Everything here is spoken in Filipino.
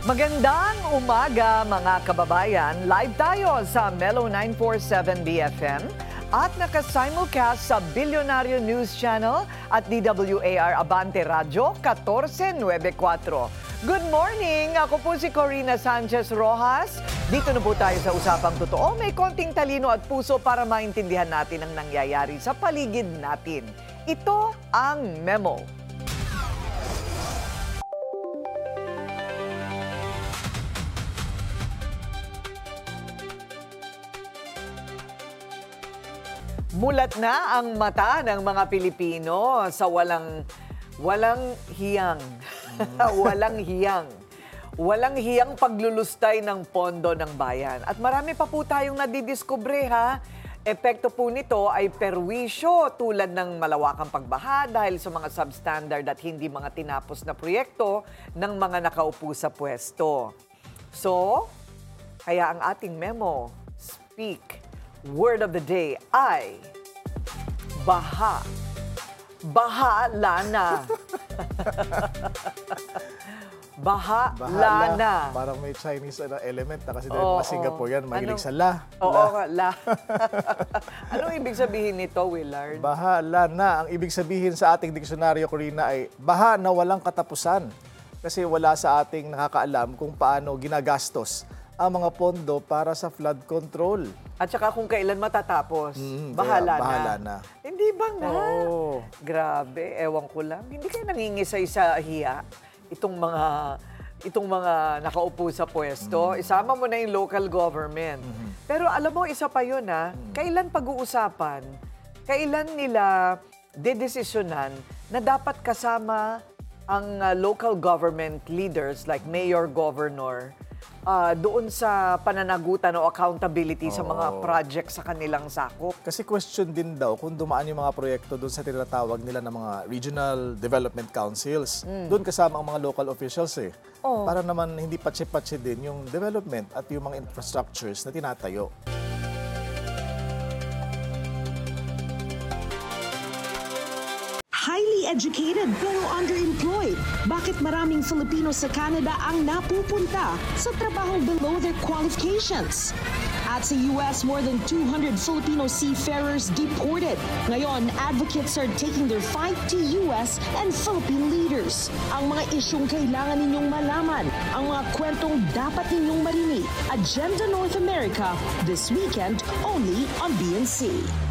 Magandang umaga mga kababayan. Live tayo sa Melo 947 BFM at naka-simulcast sa Bilyonaryo News Channel at DWAR Abante Radio 1494. Good morning! Ako po si Corina Sanchez Rojas. Dito na po tayo sa Usapang Totoo. May konting talino at puso para maintindihan natin ang nangyayari sa paligid natin. Ito ang Memo. Mulat na ang mata ng mga Pilipino sa walang hiyang. Walang hiyang paglulustay ng pondo ng bayan. At marami pa po tayong nadidiskubre ha. Epekto po nito ay perwisyo tulad ng malawakang pagbaha dahil sa mga substandard at hindi mga tinapos na proyekto ng mga nakaupo sa pwesto. So, kaya ang ating memo, speak. Word of the day ay baha. Bahala. Bahala. Parang may Chinese element na kasi dahil mga Singaporean, mahilig sa la. Oo, la. Anong ibig sabihin nito, Willard? Bahala na. Ang ibig sabihin sa ating diksyonaryo, Corina, ay baha na walang katapusan. Kasi wala sa ating nakakaalam kung paano ginagastos ang mga pondo para sa flood control. At saka kung kailan matatapos. Bahala na. Hindi ba nga? Oo. Grabe, ewan ko lang. Hindi kayo nangingisay sa hiya itong mga nakaupo sa pwesto. Isama mo na yung local government. Pero alam mo, isa pa yun kailan pag-uusapan, kailan nila dedesisyonan na dapat kasama ang local government leaders like mayor, governor, doon sa pananagutan o accountability sa mga project sa kanilang sakop. Kasi question din daw kung dumaan yung mga proyekto doon sa tinatawag nila ng mga regional development councils. Doon kasama ang mga local officials Para naman hindi patsi-patsi din yung development at yung mga infrastructures na tinatayo. Highly educated pero underemployed. Bakit maraming Filipino sa Canada ang napupunta sa trabahong below their qualifications? At sa US, more than 200 Filipino seafarers deported. Ngayon, advocates are taking their fight to US and Philippine leaders. Ang mga isyong kailangan ninyong malaman, ang mga kwentong dapat ninyong marinig. Agenda North America, this weekend only on BNC.